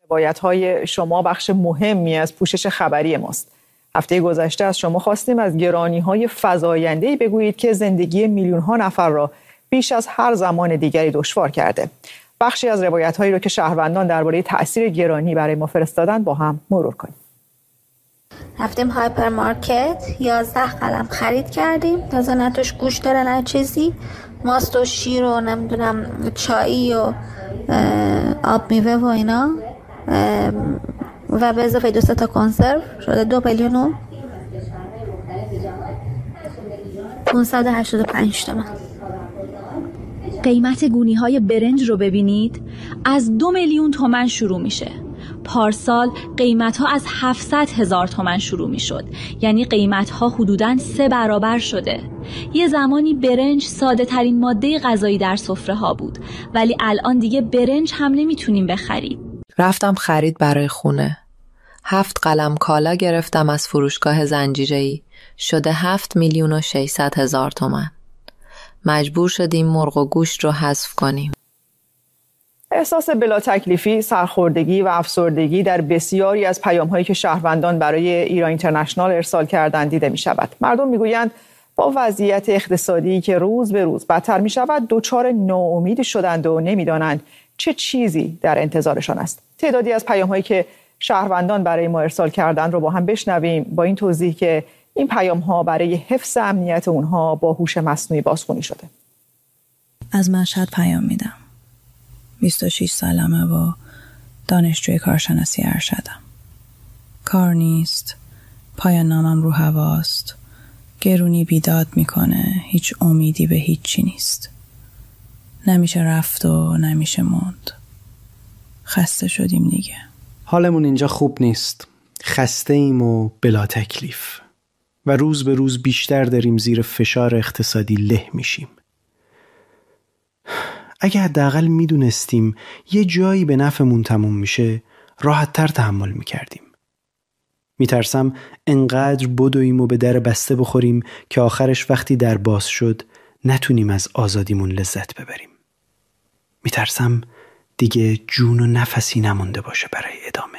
روایت‌های شما بخش مهمی از پوشش خبری ماست. هفته گذشته از شما خواستیم از گرانی‌های فزاینده‌ای بگویید که زندگی میلیون‌ها نفر را بیش از هر زمان دیگری دشوار کرده. بخشی از روایت‌هایی را که شهروندان درباره تأثیر گرانی برای ما فرستادن با هم مرور کنیم. رفتیم هایپرمارکت 11 قلم خرید کردیم، تازه نه توش گوشت داره نه چیزی، ماست و شیر و نمیدونم چایی و آب میوه و اینا و به اضافه 2 تا کنسرو شده 2,585,000 تومان. قیمت گونی‌های برنج رو ببینید، از 2 میلیون تومان شروع میشه. پارسال قیمت‌ها از 700,000 تومان شروع میشد، یعنی قیمت‌ها حدوداً 3 برابر شده. یه زمانی برنج ساده ترین ماده غذایی در سفره‌ها بود، ولی الان دیگه برنج هم نمیتونیم بخریم. رفتم خرید برای خونه. 7 قلم کالا گرفتم از فروشگاه زنجیره‌ای، شده 7,600,000 تومان. مجبور شدیم مرغ و گوشت رو حذف کنیم. احساس بلا تکلیفی، سرخوردگی و افسردگی در بسیاری از پیام‌هایی که شهروندان برای ایران اینترنشنال ارسال کردند دیده می‌شود. مردم می‌گویند با وضعیت اقتصادی که روز به روز بدتر می‌شود، دچار ناامیدی شدند و نمی‌دانند چه چیزی در انتظارشان است. تعدادی از پیام‌هایی که شهروندان برای ما ارسال کردند رو با هم بشنویم، با این توضیح که این پیام‌ها برای حفظ امنیت اونها با هوش مصنوعی بازخوانی شده. از مشهد پیام میدم. 26 سالمه و دانشجوی کارشناسی ارشدم. کار نیست، پایان نامم رو هواست، گرونی بیداد میکنه، هیچ امیدی به هیچی نیست. نمیشه رفت و نمیشه موند. خسته شدیم دیگه. حالمون اینجا خوب نیست. خسته ایم و بلا تکلیف. و روز به روز بیشتر داریم زیر فشار اقتصادی له میشیم. اگه حداقل میدونستیم یه جایی به نفعمون تموم میشه، راحت‌تر تحمل میکردیم. میترسم انقدر بدویم و به در بسته بخوریم که آخرش وقتی در باز شد نتونیم از آزادیمون لذت ببریم. میترسم دیگه جون و نفسی نمونده باشه برای ادامه.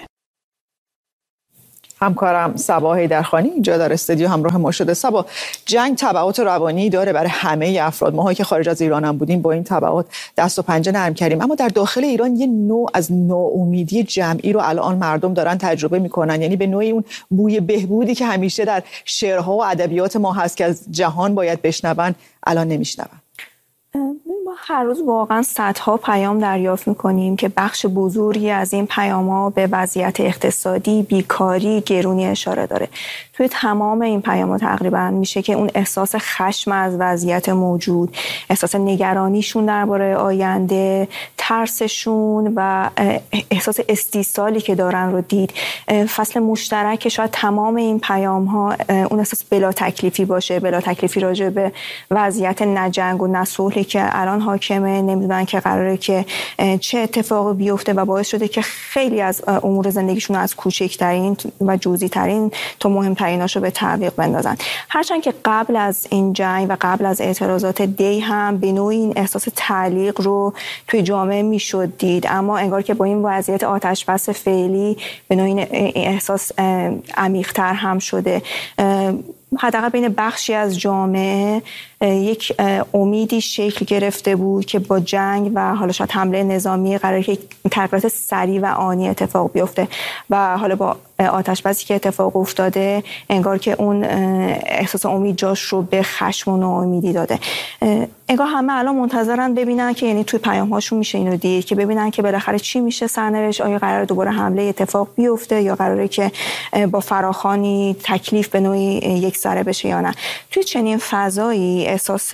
همکارم صبا حیدرخانی اینجا در استودیو همراه ما شده. صبا، جنگ تبعات روانی داره برای همه افراد. ماهایی که خارج از ایران هم بودیم با این تبعات دست و پنجه نرم کردیم، اما در داخل ایران یه نوع از ناامیدی جمعی رو الان مردم دارن تجربه میکنن. یعنی به نوعی اون بوی بهبودی که همیشه در شعرها و ادبیات ما هست که از جهان باید بشنون الان نمیشنون. ما هر روز واقعا صدها پیام دریافت میکنیم که بخش بزرگی از این پیام‌ها به وضعیت اقتصادی، بیکاری، گرونی اشاره داره. توی تمام این پیام‌ها تقریبا میشه که اون احساس خشم از وضعیت موجود، احساس نگرانیشون درباره آینده، ترسشون و احساس استیصالی که دارن رو دید. فصل مشترک شاید تمام این پیام‌ها اون احساس بلا تکلیفی باشه، بلا تکلیفی راجع به وضعیت نه جنگ و نه صلحی که الان حاکمه، نمیدونن که قراره که چه اتفاقی بیفته و باعث شده که خیلی از امور زندگیشون از کوچکترین و جزئی ترین تا مهمتریناشو به تعویق بندازن. هرچند که قبل از این جنگ و قبل از اعتراضات دی هم به نوعی این احساس تعلیق رو توی جامعه میشد دید، اما انگار که با این وضعیت آتش بس فعلی به نوعی احساس عمیق‌تر هم شده. حداقل بین بخشی از جامعه یک امیدی شکل گرفته بود که با جنگ و حالا شاید حمله نظامی قراره که تغییرات سریع و آنی اتفاق بیفته و حالا با آتش بسی که اتفاق افتاده انگار که اون احساس امید جاش رو به خشم و ناامیدی داده. انگار همه الان منتظرن ببینن که یعنی توی پیام‌هاشون میشه اینو دید که ببینن که بالاخره چی میشه سرنوشت، آیا قراره دوباره حمله اتفاق بیفته یا قراره که با فراخوانی تکلیف به نوعی یک سره بشه یا نه. توی چنین فضایی احساس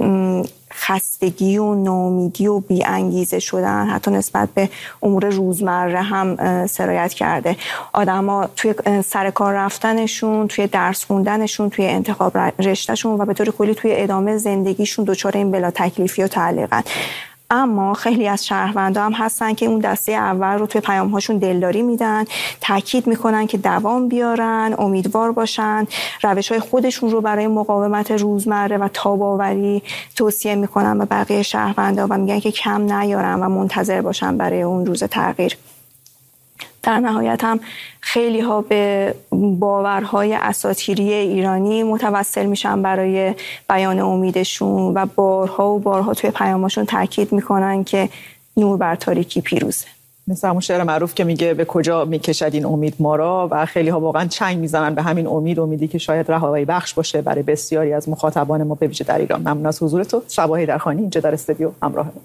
خستگی و ناامیدی و بی‌انگیزه شدن حتی نسبت به امور روزمره هم سرایت کرده. آدما توی سر کار رفتنشون، توی درس خوندنشون، توی انتخاب رشتهشون و به طور کلی توی ادامه زندگیشون دچار این بلا تکلیفی و تعلیقن. اما خیلی از شهروندان هم هستن که اون دسته اول رو توی پیام‌هاشون دلداری میدن، تاکید میکنن که دوام بیارن، امیدوار باشن، روش‌های خودشون رو برای مقاومت روزمره و تاب‌آوری توصیه میکنن به بقیه شهروندان و میگن که کم نیارن و منتظر باشن برای اون روز تغییر. در نهایت هم خیلی ها به باورهای اساطیری ایرانی متوسل میشن برای بیان امیدشون و بارها و بارها توی پیاماشون تاکید میکنن که نور بر تاریکی پیروزه. مثل همون شعر معروف که میگه به کجا میکشد این امید ما را، و خیلی ها واقعا چنگ میزنن به همین امیدی که شاید رهایی بخش باشه برای بسیاری از مخاطبان ما به ویژه در ایران. ممنون از حضورتون. شبا حیدرخانی اینجا در استودیو همراه ما.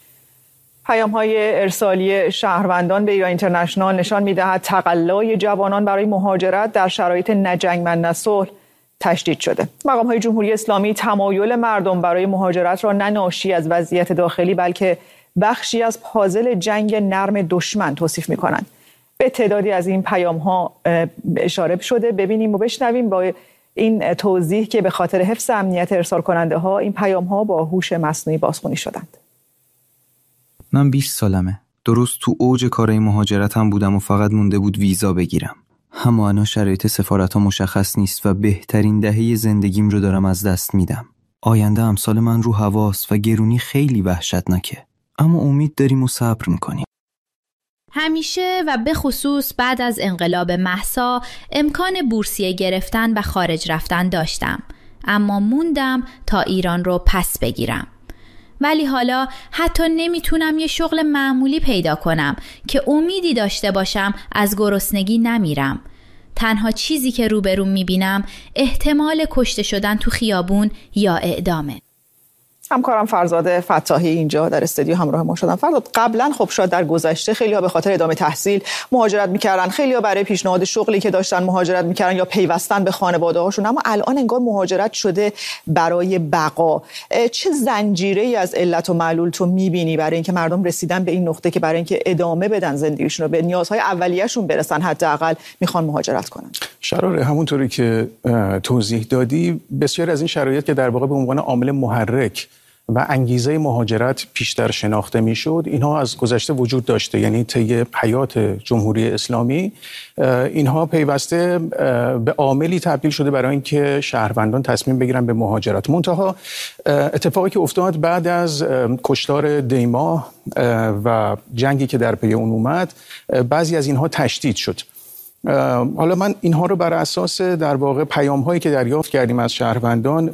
پیام‌های ارسالی شهروندان به ایران اینترنشنال نشان می‌دهد تقلای جوانان برای مهاجرت در شرایط نه جنگ نه صلح تشدید شده. مقام‌های جمهوری اسلامی تمایل مردم برای مهاجرت را نه ناشی از وضعیت داخلی بلکه بخشی از پازل جنگ نرم دشمن توصیف می‌کنند. به تعدادی از این پیام‌ها اشاره شده. ببینیم و بشنویم با این توضیح که به خاطر حفظ امنیت ارسال کننده‌ها این پیام‌ها با هوش مصنوعی بازخوانی شدند. من 20 سالمه. درست تو اوج کارهای مهاجرتم بودم و فقط مونده بود ویزا بگیرم. همانا شرایط سفارت‌ها مشخص نیست و بهترین دهه زندگیم رو دارم از دست میدم. آینده امسال من رو حواس و گرونی خیلی وحشتناکه. اما امید داریم و صبر میکنیم. همیشه و به خصوص بعد از انقلاب مهسا امکان بورسیه گرفتن و خارج رفتن داشتم. اما موندم تا ایران رو پس بگیرم. ولی حالا حتی نمیتونم یه شغل معمولی پیدا کنم که امیدی داشته باشم از گرسنگی نمیرم. تنها چیزی که روبروم میبینم احتمال کشته شدن تو خیابون یا اعدامه. همکارم فرزاد فتاحی اینجا در استودیو همراه ما شدن. فرزاد، قبلا خب شاید در گذشته خیلی‌ها به خاطر ادامه تحصیل مهاجرت می‌کردن، خیلی‌ها برای پیشنهاد شغلی که داشتن مهاجرت می‌کردن یا پیوستن به خانواده‌هاشون، اما الان انگار مهاجرت شده برای بقا. چه زنجیره‌ای از علت و معلول تو می‌بینی برای اینکه مردم رسیدن به این نقطه که برای اینکه ادامه بدن زندگیشون رو، به نیازهای اولیه‌شون برسن، حداقل می‌خوان مهاجرت کنن؟ شراره همونطوری که توضیح دادی، بسیار از این شرایط که در واقع به عنوان عامل محرک و انگیزه مهاجرت بیشتر شناخته میشد، اینها از گذشته وجود داشته. یعنی طی حیات جمهوری اسلامی اینها پیوسته به عاملی تبدیل شده برای اینکه شهروندان تصمیم بگیرن به مهاجرت. منتها اتفاقی که افتاد بعد از کشتار دیما و جنگی که در پی اون اومد، بعضی از اینها تشدید شد. حالا من اینها رو بر اساس در واقع پیام‌هایی که دریافت کردیم از شهروندان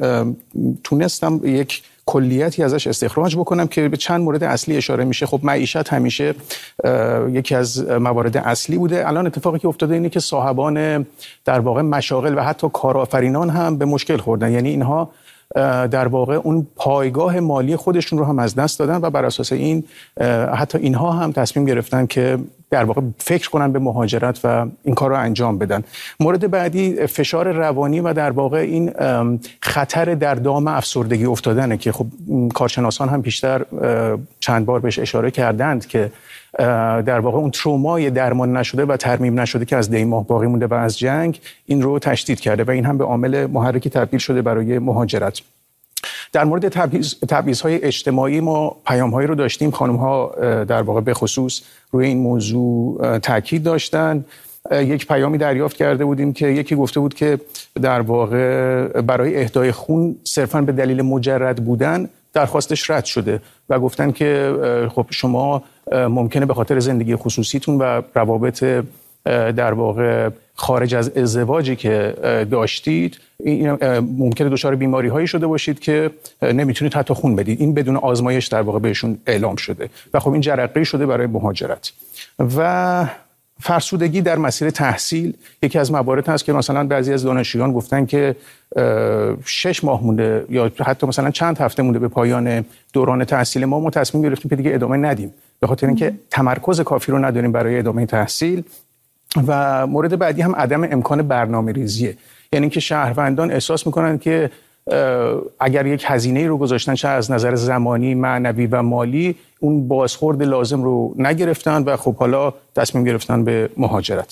تونستم یک کلیتی ازش استخراج بکنم که به چند مورد اصلی اشاره میشه. خب معیشت همیشه یکی از موارد اصلی بوده. الان اتفاقی که افتاده اینه که صاحبان در واقع مشاغل و حتی کارآفرینان هم به مشکل خوردن. یعنی اینها در واقع اون پایگاه مالی خودشون رو هم از دست دادن و بر اساس این حتی اینها هم تصمیم گرفتن که در واقع فکر کنن به مهاجرت و این کار رو انجام بدن. مورد بعدی فشار روانی و در واقع این خطر در دام افسردگی افتادنه که خب کارشناسان هم بیشتر چند بار بهش اشاره کردند که در واقع اون ترومای درمان نشده و ترمیم نشده که از دیماه باقی مونده و از جنگ این رو تشدید کرده و این هم به عامل محرکی تبدیل شده برای مهاجرت. در مورد تبعیض‌های اجتماعی ما پیام‌هایی رو داشتیم. خانم‌ها در واقع به خصوص روی این موضوع تاکید داشتن. یک پیامی دریافت کرده بودیم که یکی گفته بود که در واقع برای اهدای خون صرفاً به دلیل مجرد بودن درخواستش رد شده و گفتن که خب شما ممکنه به خاطر زندگی خصوصیتون و روابط در واقع خارج از ازدواجی که داشتید ممکنه دچار بیماری‌هایی شده باشید که نمیتونید حتی خون بدید. این بدون آزمایش در واقع بهشون اعلام شده و خب این جرقه‌ای شده برای مهاجرت. و فرسودگی در مسیر تحصیل یکی از موارد هست که مثلا بعضی از دانشجویان گفتن که 6 ماه مونده یا حتی مثلا چند هفته مونده به پایان دوران تحصیل ما تصمیم گرفتیم که دیگه ادامه ندیم به خاطر اینکه تمرکز کافی رو نداریم برای ادامه تحصیل. و مورد بعدی هم عدم امکان برنامه‌ریزیه. یعنی اینکه شهروندان احساس میکنن که اگر یک هزینه‌ای رو گذاشتن چه از نظر زمانی، معنوی و مالی، اون بازخورد لازم رو نگرفتن و خب حالا تصمیم گرفتن به مهاجرت.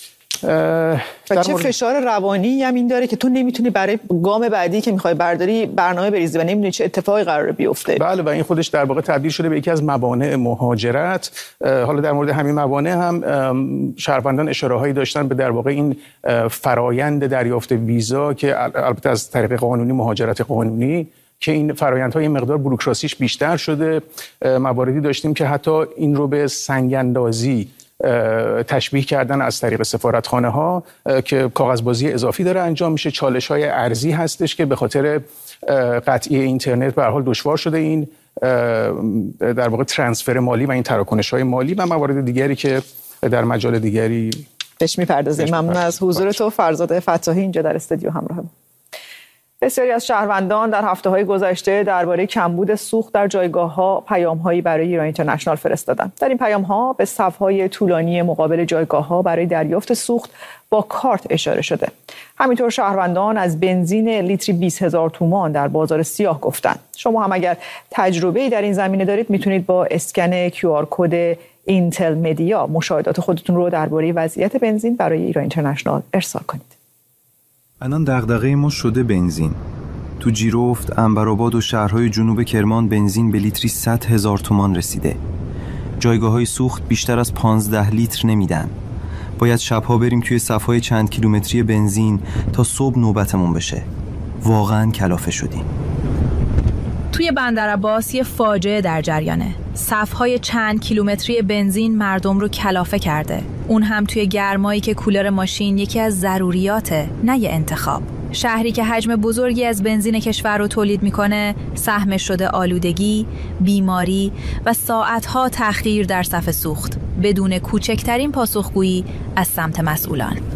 و چه فشار روانی هم این داره که تو نمیتونی برای گام بعدی که میخوای برداری برنامه بریزی و نمیدونی چه اتفاقی قراره بیفته. بله و این خودش در واقع تبدیل شده به یکی از موانع مهاجرت. حالا در مورد همین موانع هم شهروندان اشاره‌هایی داشتن به در واقع این فرایند دریافت ویزا که البته از طریق قانونی، مهاجرت قانونی، که این فرآیندها یه مقدار بوروکراسیش بیشتر شده. مواردی داشتیم که حتی این رو به سنگ اندازی تشبیه کردن از طریق سفارتخانه ها که کاغذبازی اضافی داره انجام میشه، چالش های ارزی هستش که به خاطر قطعی اینترنت به هر حال دشوار شده این در واقع ترانسفر مالی و این تراکنش های مالی و موارد دیگری که در مجال دیگری بهش میپردازیم. ممنون از حضور تو فرزاد فتاحی اینجا در استودیو همراهمون. بسیاری از شهروندان در هفته‌های گذشته درباره کمبود سوخت در جایگاه‌ها پیام‌هایی برای ایران اینترنشنال فرستادند. در این پیام‌ها به صف‌های طولانی مقابل جایگاه‌ها برای دریافت سوخت با کارت اشاره شده. همینطور شهروندان از بنزین لیتری 20,000 تومان در بازار سیاه گفتند. شما هم اگر تجربه‌ای در این زمینه دارید میتونید با اسکن QR کد اینتل مدیا مشاهدات خودتون رو درباره وضعیت بنزین برای ایران اینترنشنال ارسال کنید. الان دغدغه ما شده بنزین. تو جیرفت، عنبرآباد و شهرهای جنوب کرمان بنزین به لیتری 100,000 تومان رسیده. جایگاه‌های سوخت بیشتر از 15 لیتر نمیدن. باید شبها بریم توی صف‌های چند کیلومتری بنزین تا صبح نوبتمون بشه. واقعاً کلافه شدیم. توی بندرعباس یه فاجعه در جریانه. صف‌های چند کیلومتری بنزین مردم رو کلافه کرده. اون هم توی گرمایی که کولر ماشین یکی از ضروریاته، نه یه انتخاب. شهری که حجم بزرگی از بنزین کشور رو تولید میکنه، سهمش شده آلودگی، بیماری و ساعتها تأخیر در صف سوخت بدون کوچکترین پاسخگویی از سمت مسئولان.